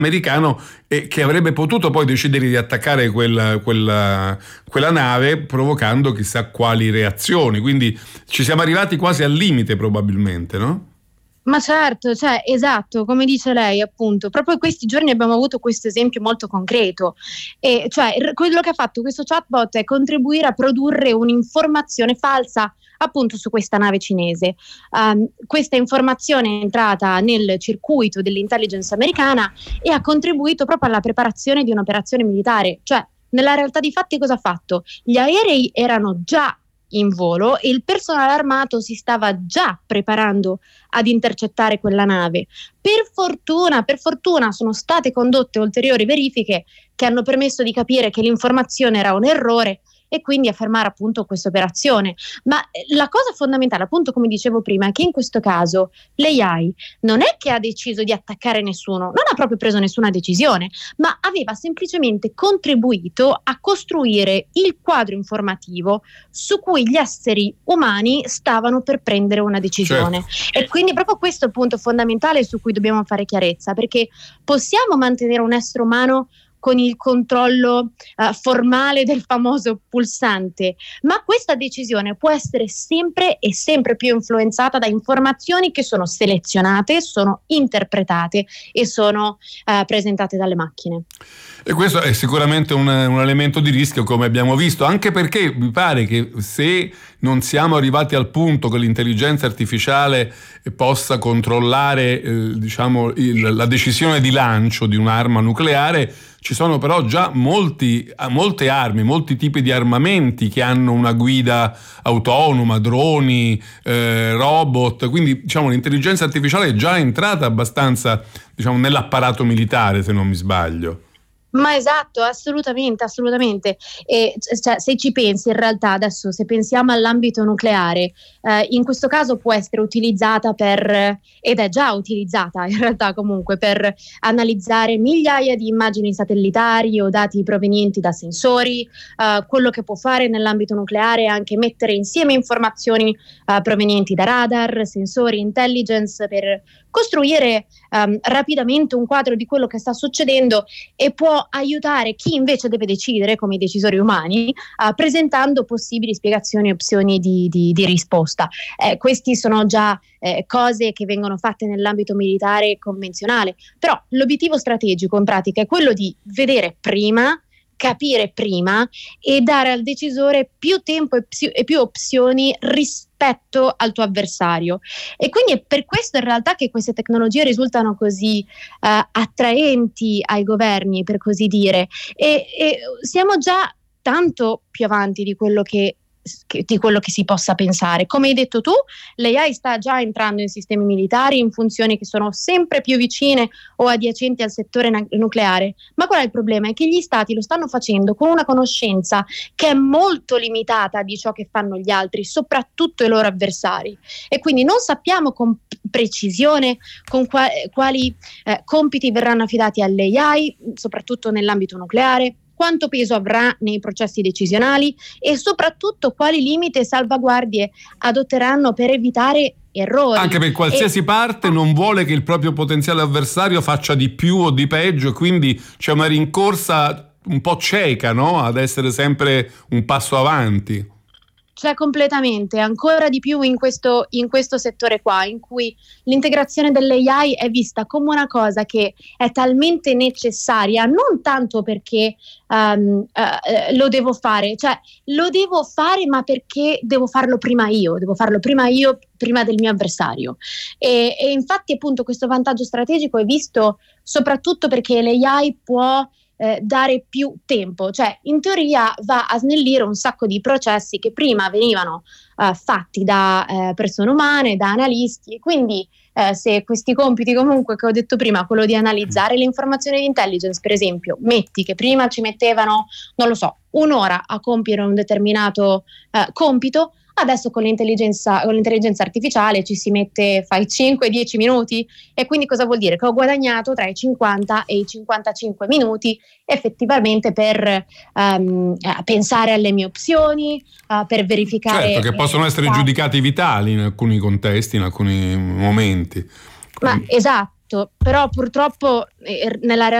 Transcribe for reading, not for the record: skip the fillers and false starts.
americano, che avrebbe potuto poi decidere di attaccare quella nave, provocando chissà quali reazioni. Quindi ci siamo arrivati quasi al limite probabilmente, no? Ma certo, cioè, esatto, come dice lei, appunto, proprio questi giorni abbiamo avuto questo esempio molto concreto, e cioè quello che ha fatto questo chatbot è contribuire a produrre un'informazione falsa appunto su questa nave cinese. Questa informazione è entrata nel circuito dell'intelligence americana e ha contribuito proprio alla preparazione di un'operazione militare. Cioè, nella realtà dei fatti cosa ha fatto? Gli aerei erano già in volo e il personale armato si stava già preparando ad intercettare quella nave. Per fortuna sono state condotte ulteriori verifiche che hanno permesso di capire che l'informazione era un errore e quindi a fermare appunto questa operazione. Ma la cosa fondamentale, appunto come dicevo prima, è che in questo caso l'AI non è che ha deciso di attaccare nessuno, non ha proprio preso nessuna decisione, ma aveva semplicemente contribuito a costruire il quadro informativo su cui gli esseri umani stavano per prendere una decisione. Certo. E quindi proprio questo è il punto fondamentale su cui dobbiamo fare chiarezza, perché possiamo mantenere un essere umano con il controllo formale del famoso pulsante, ma questa decisione può essere sempre e sempre più influenzata da informazioni che sono selezionate, sono interpretate e sono presentate dalle macchine. E questo è sicuramente un elemento di rischio, come abbiamo visto, anche perché mi pare che se non siamo arrivati al punto che l'intelligenza artificiale possa controllare la decisione di lancio di un'arma nucleare, ci sono però già molte armi, molti tipi di armamenti che hanno una guida autonoma, droni, robot, quindi l'intelligenza artificiale è già entrata abbastanza nell'apparato militare, se non mi sbaglio. Ma esatto, assolutamente. E cioè, se ci pensi, in realtà adesso, se pensiamo all'ambito nucleare, in questo caso può essere utilizzata ed è già utilizzata in realtà comunque, per analizzare migliaia di immagini satellitari o dati provenienti da sensori. Quello che può fare nell'ambito nucleare è anche mettere insieme informazioni provenienti da radar, sensori, intelligence, per costruire rapidamente un quadro di quello che sta succedendo, e può aiutare chi invece deve decidere, come i decisori umani, presentando possibili spiegazioni e opzioni di risposta. Questi sono già cose che vengono fatte nell'ambito militare convenzionale, però l'obiettivo strategico in pratica è quello di vedere prima, capire prima e dare al decisore più tempo e più opzioni rispetto al tuo avversario. E quindi è per questo in realtà che queste tecnologie risultano così attraenti ai governi, per così dire, e siamo già tanto più avanti di quello che si possa pensare. Come hai detto tu, l'AI sta già entrando in sistemi militari, in funzioni che sono sempre più vicine o adiacenti al settore nucleare, ma qual è il problema? È che gli stati lo stanno facendo con una conoscenza che è molto limitata di ciò che fanno gli altri, soprattutto i loro avversari, e quindi non sappiamo con precisione con quali compiti verranno affidati all'AI, soprattutto nell'ambito nucleare, quanto peso avrà nei processi decisionali e soprattutto quali limiti e salvaguardie adotteranno per evitare errori. Anche per qualsiasi parte non vuole che il proprio potenziale avversario faccia di più o di peggio, e quindi c'è una rincorsa un po' cieca, no? Ad essere sempre un passo avanti. Cioè completamente, ancora di più in questo settore qua, in cui l'integrazione dell'AI è vista come una cosa che è talmente necessaria, non tanto perché lo devo fare, cioè lo devo fare, ma perché devo farlo prima io, prima del mio avversario. E infatti appunto questo vantaggio strategico è visto soprattutto perché l'AI può dare più tempo, cioè in teoria va a snellire un sacco di processi che prima venivano fatti da persone umane, da analisti, e quindi se questi compiti comunque che ho detto prima, quello di analizzare le informazioni di intelligence, per esempio, metti che prima ci mettevano, non lo so, un'ora a compiere un determinato compito, adesso con l'intelligenza artificiale ci si mette, fai 5-10 minuti, e quindi cosa vuol dire? Che ho guadagnato tra i 50 e i 55 minuti effettivamente per pensare alle mie opzioni, per verificare. Certo, che possono essere giudicati vitali in alcuni contesti, in alcuni momenti. Ma esatto. Esatto, però purtroppo nella